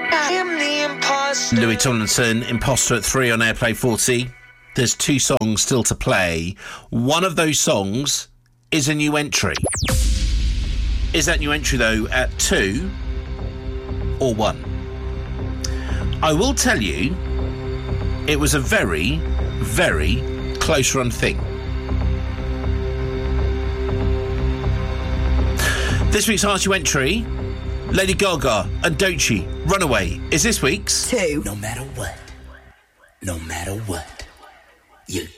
Louis Tomlinson, Imposter at 3 on Airplay 40. There's 2 songs still to play. One of those songs is a new entry. Is that new entry, though, at 2 or 1? I will tell you, it was a very, very close run thing. This week's Archie entry, Lady Gaga and Doechii, Runaway, is this week's 2. No matter what, you